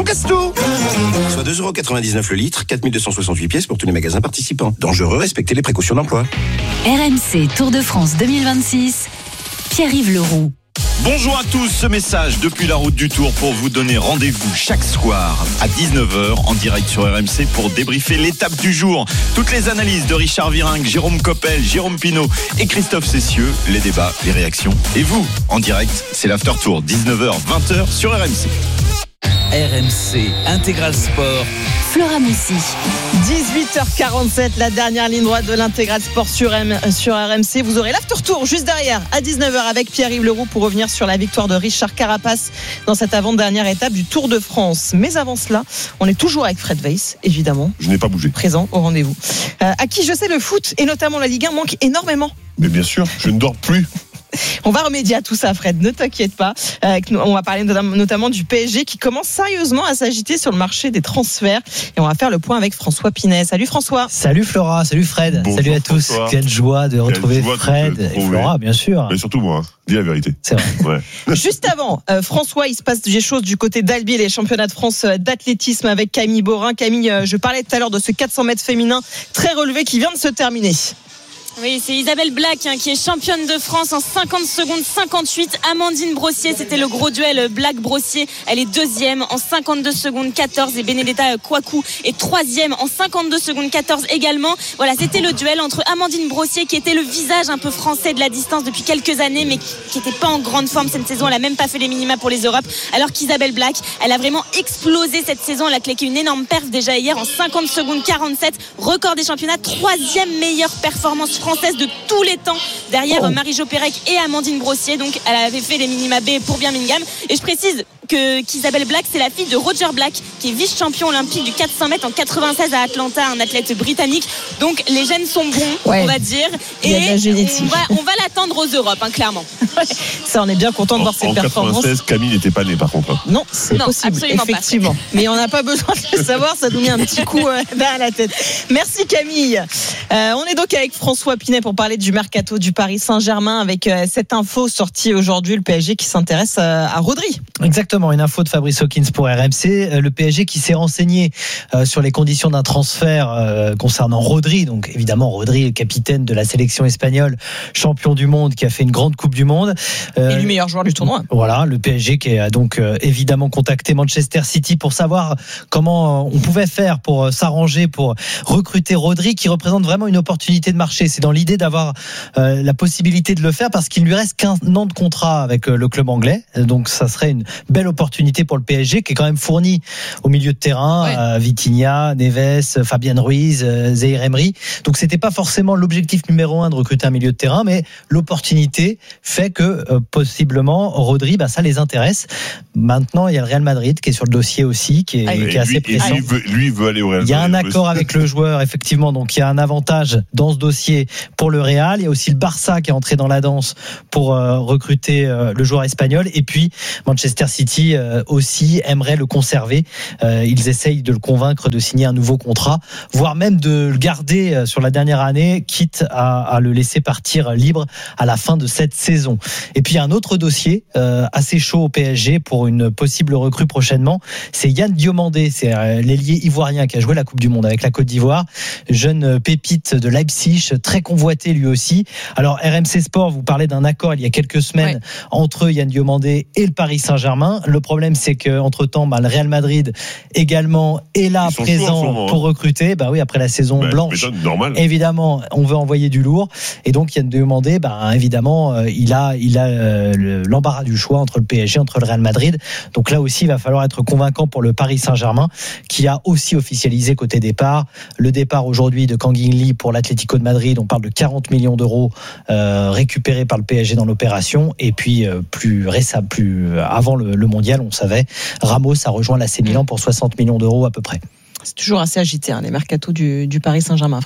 casse tout. Soit 2,99€ le litre, 4268 pièces pour tous les magasins participants. Dangereux, respectez les précautions d'emploi. RMC Tour de France 2026, Pierre-Yves Leroux. Bonjour à tous, ce message depuis la route du Tour pour vous donner rendez-vous chaque soir à 19h en direct sur RMC pour débriefer l'étape du jour. Toutes les analyses de Richard Virenque, Jérôme Coppel, Jérôme Pinault et Christophe Cessieux, les débats, les réactions. Et vous, en direct, c'est l'After Tour, 19h, 20h sur RMC. RMC Intégral Sport. Flora Moussi. 18h47, la dernière ligne droite de l'Intégral Sport sur RMC. Vous aurez l'After Tour juste derrière à 19h avec Pierre-Yves Leroux pour revenir sur la victoire de Richard Carapace dans cette avant-dernière étape du Tour de France. Mais avant cela, on est toujours avec Fred Weiss, évidemment. Je n'ai pas bougé. Présent au rendez-vous. À qui je sais le foot et notamment la Ligue 1 manque énormément. Mais bien sûr, je ne dors plus. On va remédier à tout ça, Fred, ne t'inquiète pas. On va parler notamment du PSG qui commence sérieusement à s'agiter sur le marché des transferts. Et on va faire le point avec François Pinet. Salut François. Salut Flora, salut Fred. Bonjour salut à tous. François. Quelle joie de retrouver Fred et Flora, bien sûr. Mais surtout moi, dis la vérité. C'est vrai. Ouais. Juste avant, François, il se passe des choses du côté d'Albi, les championnats de France d'athlétisme avec Camille Borin. Camille, je parlais tout à l'heure de ce 400 mètres féminin très relevé qui vient de se terminer. Oui, c'est Isabelle Black qui est championne de France en 50 secondes 58. Amandine Brossier, c'était le gros duel Black-Brossier. Elle est deuxième en 52 secondes 14 et Benedetta Kouakou est troisième en 52 secondes 14 également. Voilà, c'était le duel entre Amandine Brossier qui était le visage un peu français de la distance depuis quelques années mais qui n'était pas en grande forme cette saison. Elle n'a même pas fait les minima pour les Europes. Alors qu'Isabelle Black, elle a vraiment explosé cette saison. Elle a claqué une énorme perf déjà hier en 50 secondes 47. Record des championnats, troisième meilleure performance française de tous les temps derrière Marie-Jo Pérec et Amandine Brossier. Donc elle avait fait les minima B pour Birmingham. Et je précise qu'Isabelle Black, c'est la fille de Roger Black qui est vice-champion olympique du 400 mètres en 96 à Atlanta, un athlète britannique. Donc les gènes sont bons, on va dire. Et on va l'attendre aux Europes, clairement. Ça, on est bien content de voir cette performance. En 96, Camille n'était pas née par contre. Non, c'est possible, effectivement. Pas. Mais on n'a pas besoin de le savoir, ça nous met un petit coup derrière la tête. Merci Camille. On est donc avec François Pinet pour parler du mercato du Paris Saint-Germain avec cette info sortie aujourd'hui, le PSG qui s'intéresse à Rodri. Exactement, une info de Fabrice Hawkins pour RMC. Le PSG qui s'est renseigné sur les conditions d'un transfert concernant Rodri. Donc évidemment Rodri, le capitaine de la sélection espagnole, champion du monde, qui a fait une grande Coupe du Monde. Élu meilleur joueur du tournoi. Voilà, le PSG qui a donc évidemment contacté Manchester City pour savoir comment on pouvait faire pour s'arranger pour recruter Rodri, qui représente vraiment une opportunité de marché. C'est dans l'idée d'avoir la possibilité de le faire parce qu'il lui reste qu'un an de contrat avec le club anglais. Donc ça serait une belle opportunité pour le PSG qui est quand même fourni au milieu de terrain, Vitinha, Neves, Fabian Ruiz, Zaïre Emery. Donc c'était pas forcément l'objectif numéro 1 de recruter un milieu de terrain, mais l'opportunité fait que possiblement Rodri, ça les intéresse. Maintenant il y a le Real Madrid qui est sur le dossier aussi, qui est assez pressant. Lui veut aller au Real Madrid. Il y a un accord avec le joueur effectivement, donc il y a un avantage dans ce dossier pour le Real. Il y a aussi le Barça qui est entré dans la danse pour recruter le joueur espagnol, et puis Manchester City aussi aimerait le conserver. Ils essayent de le convaincre de signer un nouveau contrat, voire même de le garder sur la dernière année, quitte à le laisser partir libre à la fin de cette saison. Et puis il y a un autre dossier assez chaud au PSG pour une possible recrue prochainement, c'est Yann Diomandé, c'est l'ailier ivoirien qui a joué la Coupe du Monde avec la Côte d'Ivoire, jeune pépite de Leipzig, très convoité lui aussi. Alors RMC Sport vous parlait d'un accord il y a quelques semaines entre Yann Diomandé et le Paris Saint-Germain. Le problème c'est qu'entre-temps le Real Madrid également est là présent pour recruter. Oui, après la saison blanche, évidemment on veut envoyer du lourd, et donc Yann Diomandé évidemment il a l'embarras du choix entre le PSG, entre le Real Madrid. Donc là aussi il va falloir être convaincant pour le Paris Saint-Germain, qui a aussi officialisé côté départ le départ aujourd'hui de Kangin Lee pour l'Atlético de Madrid. On parle de 40 millions d'euros récupérés par le PSG dans l'opération. Et puis plus avant le mondial, on savait, Ramos a rejoint l'AC Milan pour 60 millions d'euros à peu près. C'est toujours assez agité les mercatos du Paris Saint-Germain, Fred.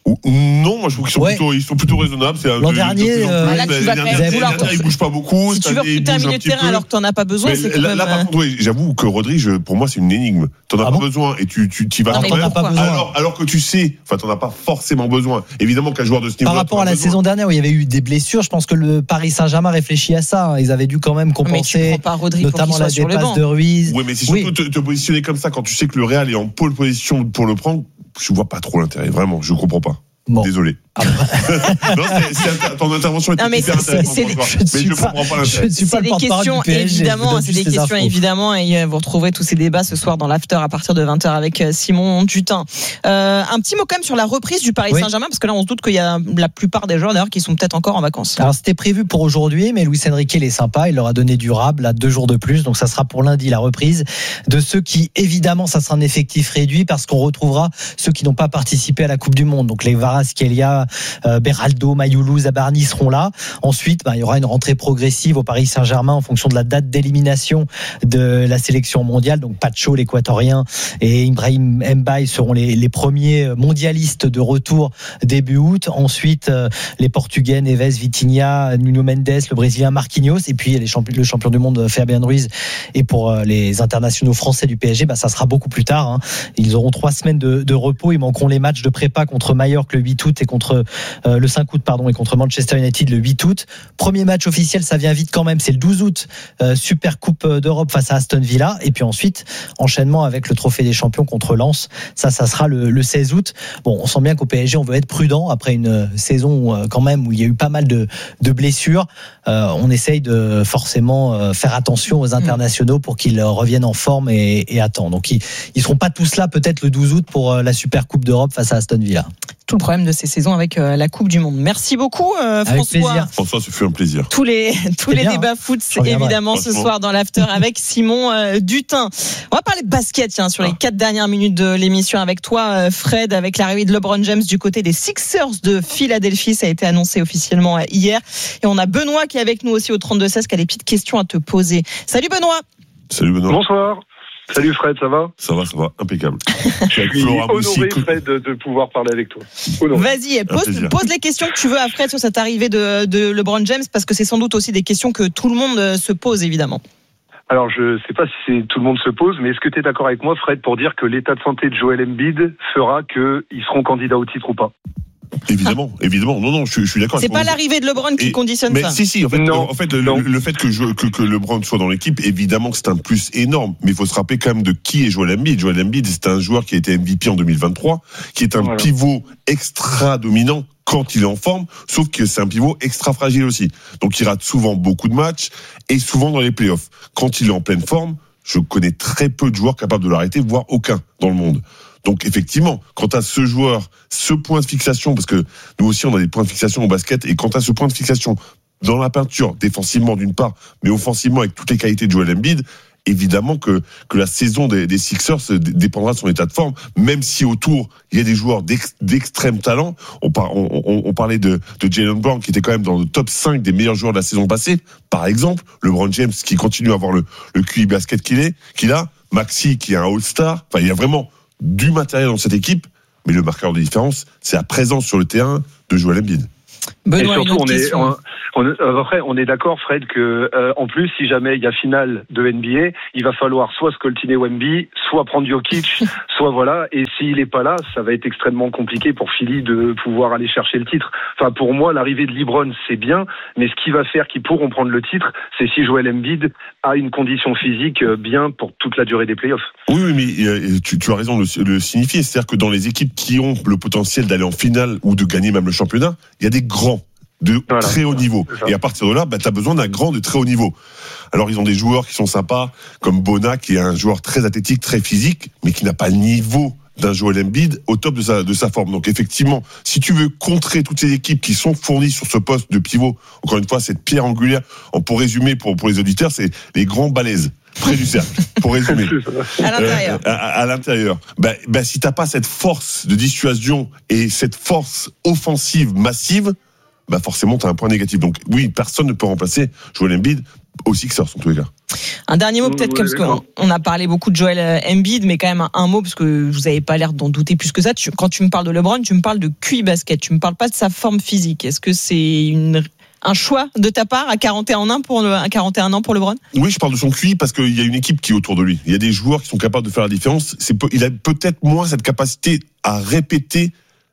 Non, moi je trouve qu'ils sont plutôt raisonnables. L'an dernier, là, tu vas ils bougent pas beaucoup. Si tu veux recruter un milieu de terrain alors que t'en as pas besoin, mais c'est quand même. Là, par contre, oui, j'avoue que Rodri, pour moi, c'est une énigme. T'en as pas besoin et tu vas Non, mais pas besoin. alors que tu sais, t'en as pas forcément besoin. Évidemment qu'un joueur de ce niveau. Par rapport à la saison dernière où il y avait eu des blessures, je pense que le Paris Saint-Germain réfléchit à ça. Ils avaient dû quand même compenser, notamment la dépasse de Ruiz. Oui, mais c'est surtout te positionner comme ça quand tu sais que le Real est en pole position pour le prendre. Je vois pas trop l'intérêt, vraiment, je comprends pas. Bon. Désolé. Non, ton intervention était hyper intéressante. Mais je comprends pas l'intérêt. C'est des questions évidemment, et vous retrouverez tous ces débats ce soir dans l'after à partir de 20h avec Simon Dutin. Un petit mot quand même sur la reprise du Paris Saint-Germain, parce que là on se doute qu'il y a la plupart des joueurs d'ailleurs qui sont peut-être encore en vacances. Alors c'était prévu pour aujourd'hui, mais Luis Enrique il est sympa, il leur a donné du rab, là 2 jours de plus, donc ça sera pour lundi la reprise de ceux qui, évidemment, ça sera un effectif réduit parce qu'on retrouvera ceux qui n'ont pas participé à la Coupe du Monde, donc les Kvaratskhelia, Beraldo, Mayoulou, Zabarni seront là. Ensuite, il y aura une rentrée progressive au Paris Saint-Germain en fonction de la date d'élimination de la sélection mondiale. Donc Pacho, l'Équatorien, et Ibrahim Mbaye seront les premiers mondialistes de retour début août. Ensuite, les Portugais, Neves, Vitinha, Nuno Mendes, le Brésilien Marquinhos, et puis le champion du monde Fabien Ruiz. Et pour les internationaux français du PSG, ça sera beaucoup plus tard. Ils auront 3 semaines de repos. Ils manqueront les matchs de prépa contre Majorque le 8 août et contre le 5 août et contre Manchester United le 8 août. Premier match officiel, ça vient vite quand même, c'est le 12 août, Super Coupe d'Europe face à Aston Villa, et puis ensuite enchaînement avec le Trophée des Champions contre Lens. Ça sera le 16 août. Bon, on sent bien qu'au PSG on veut être prudent après une saison quand même où il y a eu pas mal de blessures. On essaye de forcément faire attention aux internationaux pour qu'ils reviennent en forme et à temps. Donc ils seront pas tous là peut-être le 12 août pour la Super Coupe d'Europe face à Aston Villa. Tout le problème de ces saisons avec la Coupe du Monde. Merci beaucoup François. François, ce fut un plaisir. Tous les débats foot, c'est évidemment ce soir dans l'after avec Simon Dutin. On va parler de basket sur les 4 dernières minutes de l'émission avec toi Fred, avec l'arrivée de LeBron James du côté des Sixers de Philadelphie. Ça a été annoncé officiellement hier. Et on a Benoît qui est avec nous aussi au 32-16 qui a des petites questions à te poser. Salut Benoît. Salut Benoît. Bonsoir. Salut Fred, ça va ? Ça va, impeccable. Je suis honoré Fred de pouvoir parler avec toi. Honoré. Vas-y, pose les questions que tu veux à Fred sur cette arrivée de LeBron James, parce que c'est sans doute aussi des questions que tout le monde se pose évidemment. Alors je sais pas si tout le monde se pose, mais est-ce que tu es d'accord avec moi Fred pour dire que l'état de santé de Joel Embiid fera qu'ils seront candidats au titre ou pas ? Évidemment. Non, je suis d'accord. C'est pas l'arrivée de LeBron qui conditionne ça. Si. En fait, le fait que LeBron soit dans l'équipe, évidemment que c'est un plus énorme. Mais il faut se rappeler quand même de qui est Joel Embiid. Joel Embiid, c'est un joueur qui a été MVP en 2023, qui est un pivot extra dominant quand il est en forme, sauf que c'est un pivot extra fragile aussi. Donc il rate souvent beaucoup de matchs et souvent dans les playoffs. Quand il est en pleine forme, je connais très peu de joueurs capables de l'arrêter, voire aucun dans le monde. Donc effectivement, quand tu as ce joueur, ce point de fixation, parce que nous aussi on a des points de fixation au basket, et quand tu as ce point de fixation dans la peinture, défensivement d'une part, mais offensivement avec toutes les qualités de Joel Embiid, évidemment que la saison des Sixers dépendra de son état de forme, même si autour il y a des joueurs d'extrême talent. On parlait de Jaylen Brown qui était quand même dans le top 5 des meilleurs joueurs de la saison passée, par exemple, LeBron James qui continue à avoir le QI basket qu'il a, Maxi qui est un All-Star, il y a vraiment du matériel dans cette équipe, mais le marqueur de différence, c'est la présence sur le terrain de Joel Embiid. Benoît, et surtout, on est d'accord, Fred, que en plus, si jamais il y a finale de NBA, il va falloir soit scoltiner Wemby, soit prendre Jokic, soit voilà. Et s'il est pas là, ça va être extrêmement compliqué pour Philly de pouvoir aller chercher le titre. Enfin, pour moi, l'arrivée de LeBron, c'est bien, mais ce qui va faire qu'ils pourront prendre le titre, c'est si Joel Embiid a une condition physique bien pour toute la durée des playoffs. Oui, mais tu as raison de le signifier. C'est-à-dire que dans les équipes qui ont le potentiel d'aller en finale ou de gagner même le championnat, il y a des grands de très haut niveau. Et à partir de là, tu as besoin d'un grand de très haut niveau. Alors, ils ont des joueurs qui sont sympas, comme Bona, qui est un joueur très athlétique, très physique, mais qui n'a pas le niveau d'un Joel Embiid au top de sa forme. Donc, effectivement, si tu veux contrer toutes ces équipes qui sont fournies sur ce poste de pivot, encore une fois, cette pierre angulaire, pour résumer pour les auditeurs, c'est les grands balaises près du cercle, pour résumer. À l'intérieur. À l'intérieur. Si t'as pas cette force de dissuasion et cette force offensive massive, forcément, tu as un point négatif. Donc, oui, personne ne peut remplacer Joel Embiid, aux Sixers en tous les cas. Un dernier mot peut-être, parce qu'on a parlé beaucoup de Joel Embiid, mais quand même un mot, parce que vous n'avez pas l'air d'en douter plus que ça. Quand tu me parles de LeBron, tu me parles de QI basket, tu me parles pas de sa forme physique. Est-ce que c'est un choix de ta part à 41 ans pour LeBron? Oui, je parle de son QI parce qu'il y a une équipe qui est autour de lui. Il y a des joueurs qui sont capables de faire la différence. Il a peut-être moins cette capacité à répéter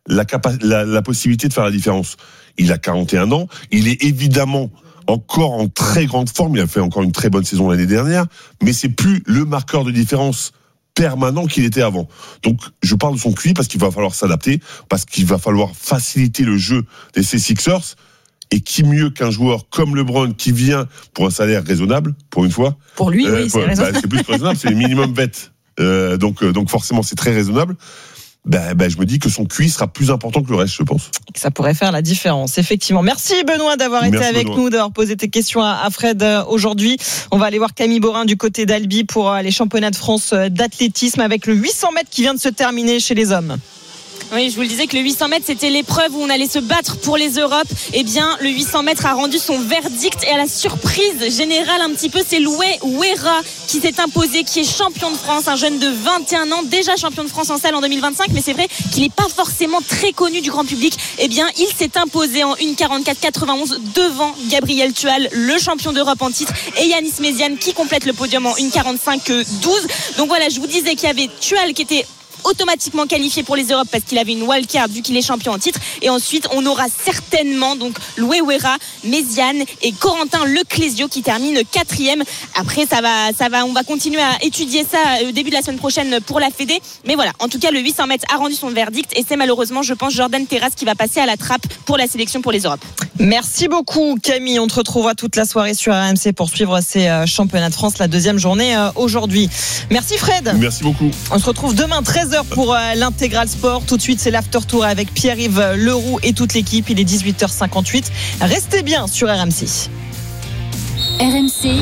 la possibilité de faire la différence. Il a 41 ans. Il est évidemment encore en très grande forme. Il a fait encore une très bonne saison l'année dernière. Mais c'est plus le marqueur de différence permanent qu'il était avant. Donc, je parle de son QI parce qu'il va falloir s'adapter, parce qu'il va falloir faciliter le jeu des Sixers. Et qui mieux qu'un joueur comme LeBron qui vient pour un salaire raisonnable, pour une fois. Pour lui, oui, c'est raisonnable. C'est plus que raisonnable, c'est le minimum vet. Donc forcément, c'est très raisonnable. Je me dis que son QI sera plus important que le reste, je pense. Ça pourrait faire la différence, effectivement. Merci Benoît d'avoir été avec nous, d'avoir posé tes questions à Fred aujourd'hui. On va aller voir Camille Borin du côté d'Albi pour les championnats de France d'athlétisme avec le 800 mètres qui vient de se terminer chez les hommes. Oui, je vous le disais que le 800 mètres, c'était l'épreuve où on allait se battre pour les Europes. Eh bien, le 800 mètres a rendu son verdict. Et à la surprise générale un petit peu, c'est Loué Ouera qui s'est imposé, qui est champion de France. Un jeune de 21 ans, déjà champion de France en salle en 2025. Mais c'est vrai qu'il n'est pas forcément très connu du grand public. Eh bien, il s'est imposé en 1,44,91 devant Gabriel Tual, le champion d'Europe en titre, et Yanis Méziane qui complète le podium en 1,45,12. Donc voilà, je vous disais qu'il y avait Tual qui était automatiquement qualifié pour les Europes parce qu'il avait une wildcard vu qu'il est champion en titre. Et ensuite on aura certainement donc Loué Ouera, Méziane et Corentin Leclésio qui termine 4e. Après on va continuer à étudier ça au début de la semaine prochaine pour la Fédé. Mais voilà, en tout cas le 800 mètres a rendu son verdict et c'est malheureusement, je pense, Jordan Terrasse qui va passer à la trappe pour la sélection pour les Europes. Merci beaucoup Camille, on te retrouvera toute la soirée sur RMC pour suivre ces championnats de France, la deuxième journée aujourd'hui. Merci Fred. Merci beaucoup. On se retrouve demain 13h pour l'intégral sport. Tout de suite c'est l'after tour avec Pierre-Yves Leroux et toute l'équipe. Il est 18h58. Restez bien sur RMC. RMC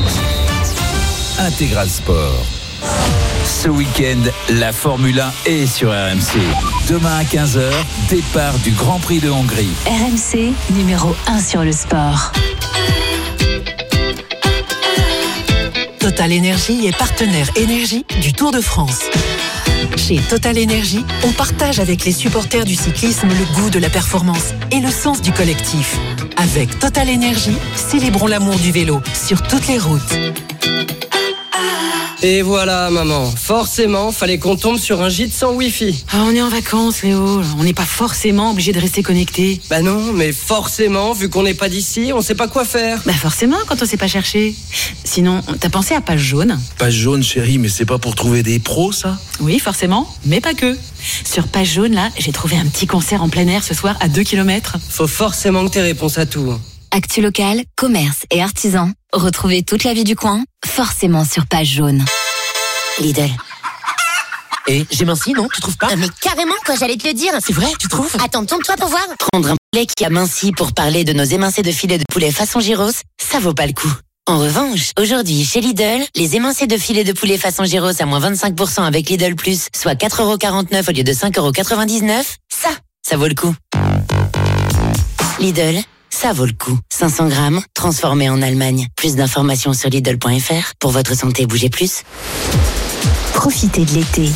Intégral Sport. Ce week-end, la Formule 1 est sur RMC. Demain à 15h, départ du Grand Prix de Hongrie. RMC, numéro 1 sur le sport. Total Énergie est partenaire énergie du Tour de France. Chez Total Énergie, on partage avec les supporters du cyclisme le goût de la performance et le sens du collectif. Avec Total Énergie, célébrons l'amour du vélo sur toutes les routes. Et voilà maman, forcément fallait qu'on tombe sur un gîte sans wifi. On est en vacances Léo, on n'est pas forcément obligé de rester connecté. Bah non, mais forcément, vu qu'on n'est pas d'ici, on sait pas quoi faire. Bah forcément quand on sait pas chercher. Sinon, t'as pensé à Page Jaune? Page Jaune chérie, mais c'est pas pour trouver des pros ça? Oui forcément, mais pas que. Sur Page Jaune là, j'ai trouvé un petit concert en plein air ce soir à 2 km. Faut forcément que t'aies réponse à tout. Actu local, commerce et artisans. Retrouvez toute la vie du coin, forcément sur Page Jaune. Lidl. Et j'ai minci, non? Tu trouves pas? Mais carrément, quoi, j'allais te le dire. C'est vrai, tu trouves? Attends, tourne-toi pour voir. Prendre un poulet qui a minci pour parler de nos émincés de filet de poulet façon gyros, ça vaut pas le coup. En revanche, aujourd'hui, chez Lidl, les émincés de filet de poulet façon gyros à moins 25% avec Lidl Plus, soit 4,49€ au lieu de 5,99€, ça vaut le coup. Lidl, ça vaut le coup. 500 grammes, transformé en Allemagne. Plus d'informations sur Lidl.fr. Pour votre santé, bougez plus. Profitez de l'été